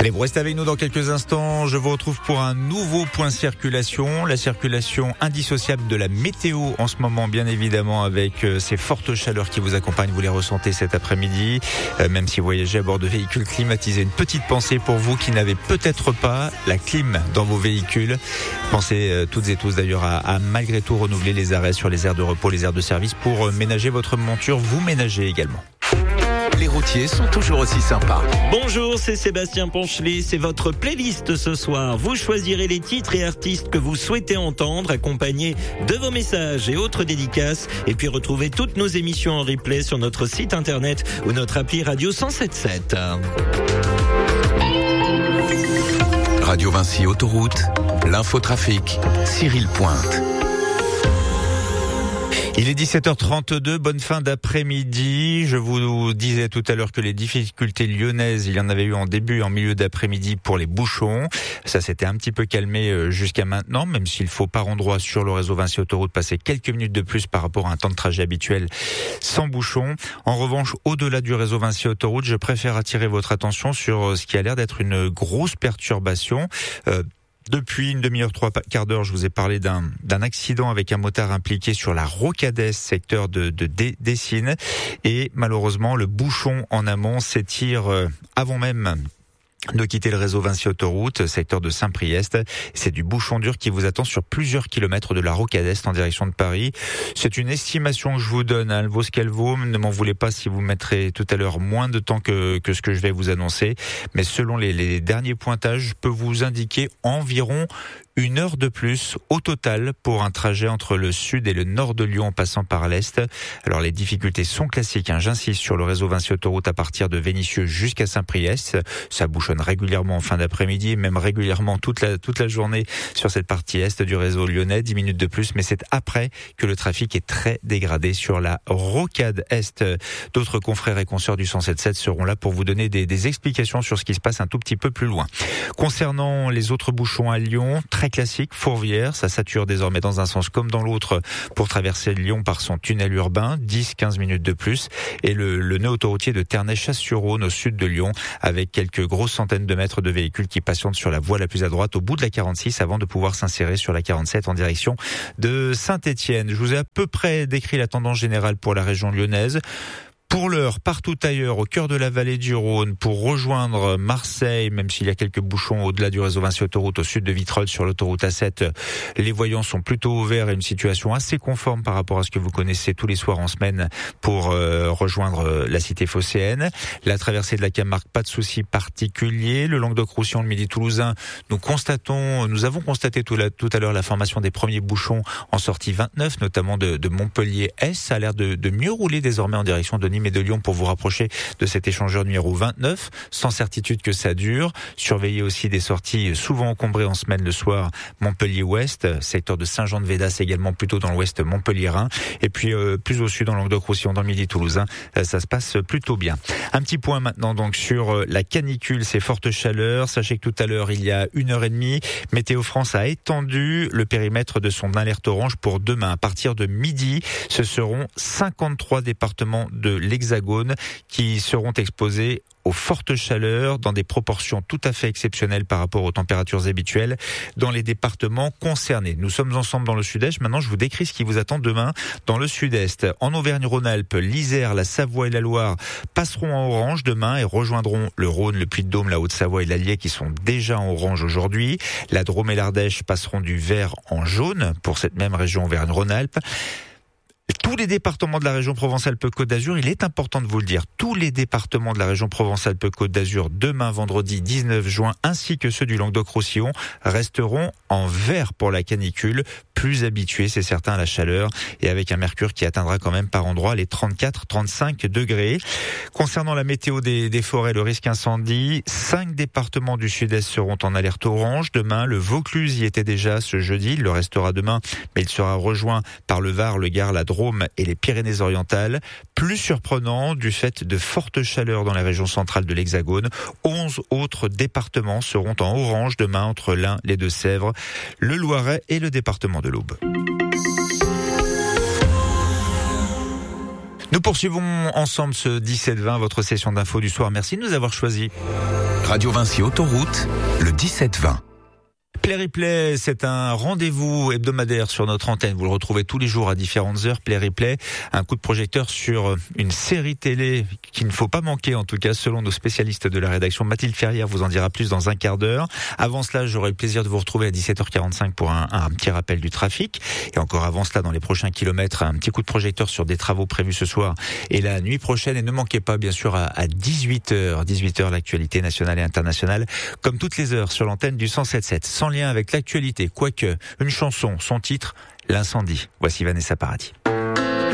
Allez, vous restez avec nous dans quelques instants. Je vous retrouve pour un nouveau point circulation. La circulation indissociable de la météo en ce moment, bien évidemment, avec ces fortes chaleurs qui vous accompagnent. Vous les ressentez cet après-midi. Même si vous voyagez à bord de véhicules climatisés. Une petite pensée pour vous qui n'avez peut-être pas la clim dans vos véhicules. Pensez toutes et tous d'ailleurs à malgré tout renouveler les arrêts sur les aires de repos, les aires de service pour ménager votre monture. Vous ménagez également. Les routiers sont toujours aussi sympas. Bonjour, c'est Sébastien Ponchelet, c'est votre playlist ce soir. Vous choisirez les titres et artistes que vous souhaitez entendre, accompagnés de vos messages et autres dédicaces. Et puis retrouvez toutes nos émissions en replay sur notre site internet ou notre appli Radio 107.7. Radio Vinci Autoroute, l'infotrafic, Cyril Pointe. Il est 17h32, bonne fin d'après-midi. Je vous disais tout à l'heure que les difficultés lyonnaises, il y en avait eu en milieu d'après-midi pour les bouchons. Ça s'était un petit peu calmé jusqu'à maintenant, même s'il faut par endroit sur le réseau Vinci Autoroute passer quelques minutes de plus par rapport à un temps de trajet habituel sans bouchons. En revanche, au-delà du réseau Vinci Autoroute, je préfère attirer votre attention sur ce qui a l'air d'être une grosse perturbation. Depuis une demi-heure, trois quarts d'heure, je vous ai parlé d'un accident avec un motard impliqué sur la Rocadès, secteur de Dessines. Et malheureusement, le bouchon en amont s'étire avant même de quitter le réseau Vinci Autoroute, secteur de Saint-Priest. C'est du bouchon dur qui vous attend sur plusieurs kilomètres de la Rocadès en direction de Paris. C'est une estimation que je vous donne, elle vaut ce qu'elle vaut. Ne m'en voulez pas si vous mettrez tout à l'heure moins de temps que ce que je vais vous annoncer. Mais selon les derniers pointages, je peux vous indiquer environ 1 heure de plus au total pour un trajet entre le sud et le nord de Lyon en passant par l'est. Alors les difficultés sont classiques, j'insiste, sur le réseau Vinci Autoroute à partir de Vénissieux jusqu'à Saint-Priest. Ça bouchonne régulièrement en fin d'après-midi, même régulièrement toute la journée sur cette partie est du réseau lyonnais. 10 minutes de plus, mais c'est après que le trafic est très dégradé sur la rocade est. D'autres confrères et consoeurs du 107.7 seront là pour vous donner des explications sur ce qui se passe un tout petit peu plus loin. Concernant les autres bouchons à Lyon, très classique, Fourvière, ça sature désormais dans un sens comme dans l'autre pour traverser Lyon par son tunnel urbain, 10-15 minutes de plus, et le nœud autoroutier de Ternay-Chasse-sur-Rhône au sud de Lyon, avec quelques grosses centaines de mètres de véhicules qui patientent sur la voie la plus à droite au bout de la 46 avant de pouvoir s'insérer sur la 47 en direction de Saint-Étienne. Je vous ai à peu près décrit la tendance générale pour la région lyonnaise. Pour l'heure, partout ailleurs, au cœur de la vallée du Rhône, pour rejoindre Marseille, même s'il y a quelques bouchons au-delà du réseau Vinci Autoroute, au sud de Vitrolles, sur l'autoroute A7, les voyants sont plutôt ouverts et une situation assez conforme par rapport à ce que vous connaissez tous les soirs en semaine pour rejoindre la cité phocéenne. La traversée de la Camargue, pas de souci particulier. Le Languedoc-Roussillon, le Midi toulousain, nous avons constaté tout à l'heure la formation des premiers bouchons en sortie 29, notamment de Montpellier-Est. Ça a l'air de mieux rouler désormais en direction de Nîmes et de Lyon pour vous rapprocher de cet échangeur numéro 29, sans certitude que ça dure. Surveillez aussi des sorties souvent encombrées en semaine le soir, Montpellier-Ouest, secteur de Saint-Jean-de-Védas également plutôt dans l'ouest Montpellier-Rhin, et puis plus au sud dans Languedoc-Roussillon, dans le Midi toulousain, ça se passe plutôt bien. Un petit point maintenant donc sur la canicule, ces fortes chaleurs. Sachez que tout à l'heure, il y a 1h30, Météo France a étendu le périmètre de son alerte orange pour demain. À partir de midi, ce seront 53 départements de l'Hexagone qui seront exposés aux fortes chaleurs dans des proportions tout à fait exceptionnelles par rapport aux températures habituelles dans les départements concernés. Nous sommes ensemble dans le sud-est. Maintenant, je vous décris ce qui vous attend demain dans le sud-est. En Auvergne-Rhône-Alpes, l'Isère, la Savoie et la Loire passeront en orange demain et rejoindront le Rhône, le Puy-de-Dôme, la Haute-Savoie et l'Allier qui sont déjà en orange aujourd'hui. La Drôme et l'Ardèche passeront du vert en jaune pour cette même région Auvergne-Rhône-Alpes. Tous les départements de la région Provence-Alpes-Côte d'Azur, il est important de vous le dire, tous les départements de la région Provence-Alpes-Côte d'Azur demain vendredi 19 juin ainsi que ceux du Languedoc-Roussillon resteront en vert pour la canicule, plus habitués, c'est certain, à la chaleur et avec un mercure qui atteindra quand même par endroits les 34-35 degrés. Concernant la météo des forêts, le risque incendie, 5 départements du sud-est seront en alerte orange. Demain, le Vaucluse y était déjà ce jeudi, il le restera demain, mais il sera rejoint par le Var, le Gard, la Drôme et les Pyrénées-Orientales. Plus surprenant, du fait de fortes chaleurs dans la région centrale de l'Hexagone, 11 autres départements seront en orange demain entre l'Ain, les Deux-Sèvres, le Loiret et le département de l'Aube. Nous poursuivons ensemble ce 17-20, votre session d'info du soir. Merci de nous avoir choisis. Radio Vinci Autoroute, le 17-20. Play Replay, c'est un rendez-vous hebdomadaire sur notre antenne. Vous le retrouvez tous les jours à différentes heures. Play Replay, un coup de projecteur sur une série télé qu'il ne faut pas manquer, en tout cas selon nos spécialistes de la rédaction. Mathilde Ferrière vous en dira plus dans un quart d'heure. Avant cela, j'aurai le plaisir de vous retrouver à 17h45 pour un petit rappel du trafic. Et encore avant cela, dans les prochains kilomètres, un petit coup de projecteur sur des travaux prévus ce soir et la nuit prochaine. Et ne manquez pas, bien sûr, à 18h, l'actualité nationale et internationale, comme toutes les heures sur l'antenne du 107.7. Sans lien avec l'actualité, quoique une chanson, son titre, L'incendie. Voici Vanessa Paradis.